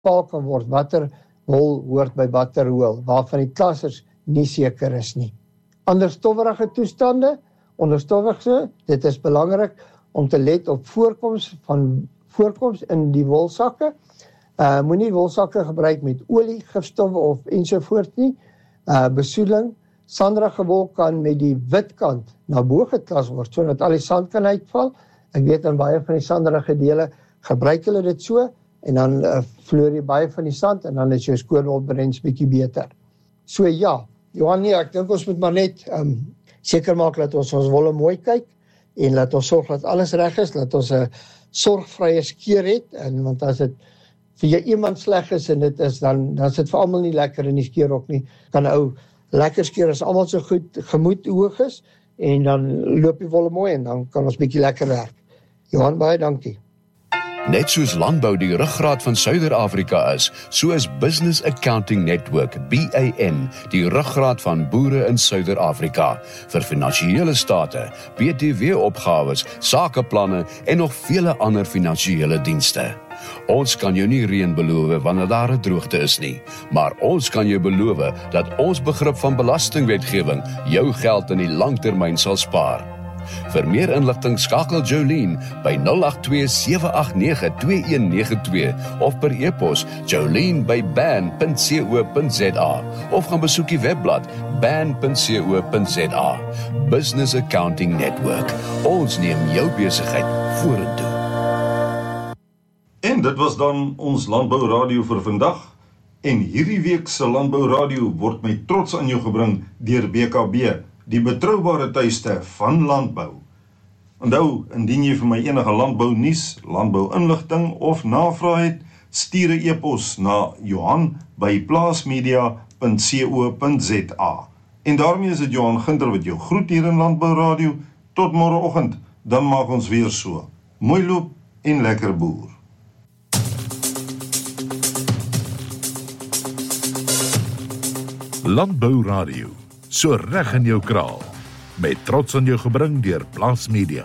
bepaal kan word watter wol hoort by watter hoel, waarvan die klassers nie seker is nie. Ander stowwerige toestande, onderstowwige, dit is belangrik om te let op voorkoms in die wolsakke. Moenie wolsakke gebruik met olie, gifstowwe of ensovoort nie. Besoedeling, sanderige wol kan met die wit kant na bo geklas word, sodat al die sand kan uitval. Ek weet in baie van die sanderige dele gebruik hulle dit so, en dan vloer jy baie van die sand, en dan is jou skoonwolbrens bietjie beter. So ja, Johan, nee, ek dink ons moet maar net seker maak dat ons wolle mooi kyk, en laat ons sorg dat alles reg is, dat ons 'n sorgvrye skeer het, en want as dit vir jou iemand sleg is, en dit is dan is dit vir almal nie lekker in die skeerhok nie, kan ou lekker skeer as almal so goed gemoed hoog is, en dan loop die wolle mooi, en dan kan ons bietjie lekker werk. Johan, baie dankie. Net soos landbou die ruggraat van Suider-Afrika is, so is Business Accounting Network, BAN, die ruggraat van boere in Suider-Afrika, vir finansiële state, BTW-opgawes, sakeplanne en nog vele ander finansiële dienste. Ons kan jou nie reën beloof wanneer daar 'n droogte is nie, maar ons kan jou beloof dat ons begrip van belastingwetgewing jou geld in die langtermyn sal spaar. Vir meer inligting skakel Jolene by 082-789-2192 of per e-pos jolene@ban.co.za of gaan besoek die webblad ban.co.za. Business Accounting Network. Ons neem jou besigheid vorentoe. En dit was dan ons Landbou Radio vir vandag. En hierdie week se Landbou Radio word met trots aan jou gebring deur BKB, die betroubare tuiste van landbou. Onthou, indien jy vir my enige landbou nuus, landbou inligting of navraag het, stuur 'n e-pos na Johan@plaasmedia.co.za. En daarmee is dit Johan Ginter wat jou groet hier in Landbou Radio. Tot môreoggend, dan maak ons weer so. Mooi loop en lekker boer. Landbou Radio, so reg in jou kraal, met trots aan jou gebring deur Plaas Media.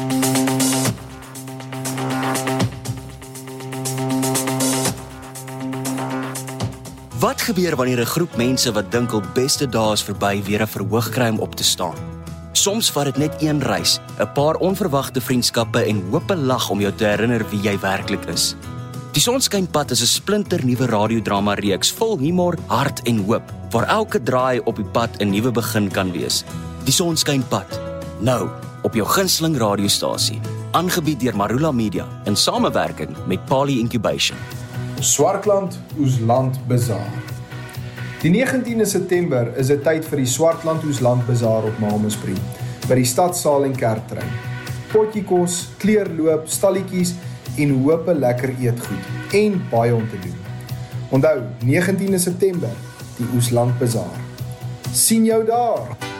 Wat gebeur wanneer 'n groep mense wat dink hul beste dae is verby weer 'n verhoog kry om op te staan? Soms vat dit net een reis, 'n paar onverwagte vriendskappe en hoop 'n lag om jou te herinner wie jy werklik is. Die Sonskynpad is 'n splinternuwe radiodrama reeks vol humor, hart en hoop, waar elke draai op die pad 'n nuwe begin kan wees. Die Sonskynpad, nou op jou gunsteling radiostasie, aangebied deur Marula Media in samewerking met Pali Incubation. Swartland Oesland Bazaar. Die 19de September is dit tyd vir die Swartland Oesland Bazaar op Mamaspree, by die Stadsaal en Kerktrein. Potjiekos, kleurloop, stalletjies en hoop 'n lekker eetgoed en baie om te doen. Onthou, 19de September, die Oesland Bazaar. Sien jou daar!